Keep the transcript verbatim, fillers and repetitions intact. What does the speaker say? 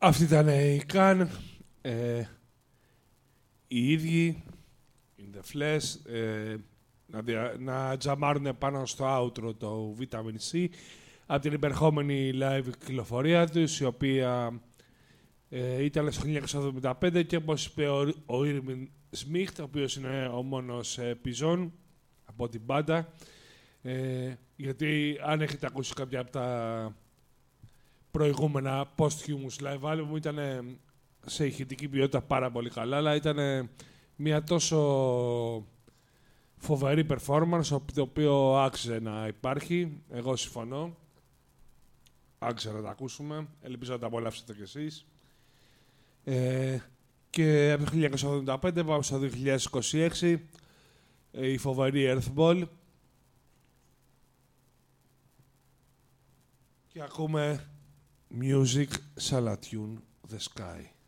Αυτή ήταν η Can, ε, οι ίδιοι, in the flesh, ε, να, δια, να τζαμάρουν πάνω στο outro το Vitamin C από την υπερχόμενη live κυκλοφορία τους, η οποία ε, ήταν στο χίλια εννιακόσια εβδομήντα πέντε και όπως είπε ο, ο Irving Smith, ο οποίος είναι ο μόνος ε, πιζόν από την μπάντα, ε, γιατί αν έχετε ακούσει κάποια από τα προηγούμενα posthumous live album ήταν σε ηχητική ποιότητα πάρα πολύ καλά, αλλά ήταν μια τόσο φοβερή performance, το οποίο άξιζε να υπάρχει. Εγώ συμφωνώ. Άξιζε να τα ακούσουμε. Ελπίζω να τα απολαύσετε κι εσείς. Ε, και από το χίλια εννιακόσια ογδόντα πέντε πάμε στο δύο χιλιάδες είκοσι έξι, η φοβερή Earthball. Και ακούμε Music shall attune the sky.